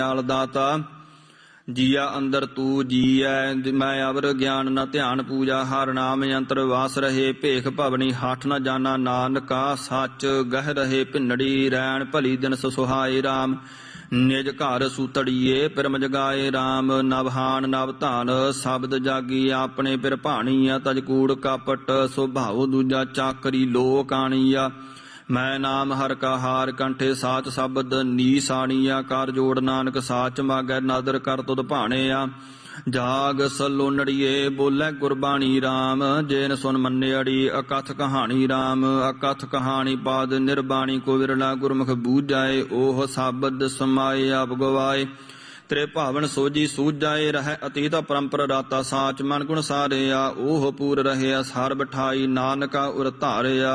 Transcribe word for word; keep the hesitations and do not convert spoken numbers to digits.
दयाल दाता जिया अंदर तू जीऐ मैं अवर ज्ञान न ध्यान पूजा हर नाम यंत्र वास रहे भेख भवनी हाठ न जाना नानका सच गह रहे भिन्नड़ी रैन भली दिन सुहाए राम निज घर सूतड़िए पिरम जगाए राम नवहान नव धान शब्द जागी अपने पिर भाणीआ तजकूड़ कपट सुभाओ दूजा चाकरी लोक आणीआ मैं नाम हर का हार कंठे साच शब्द नी साणीआ कर जोड़ नानक साच मागै नादर कर तुद भाणिया जाग सलोनड़िए बोलै गुरबाणी राम जेन सुन मन्नियड़ी अकथ कहानी राम अकथ कहानी पाद निर्बाणी को विरला गुरमुख बूझाए ओह शब्द समाए आप गवाए तेरे भावन सोजी सूझ जाए रह अतीत परंपर राता साच मन गुण सारिया ओह पूर रहे सार बिठाई नानका उर धारिया